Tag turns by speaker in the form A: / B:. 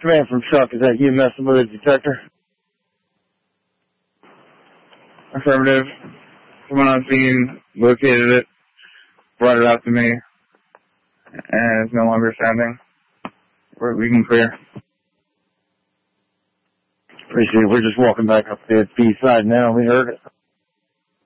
A: Command from Chuck, is that you messing with a detector?
B: Affirmative. Someone on scene located it, brought it out to me, and it's no longer sounding. We can clear.
A: Appreciate it. We're just walking back up the B side now. We heard it.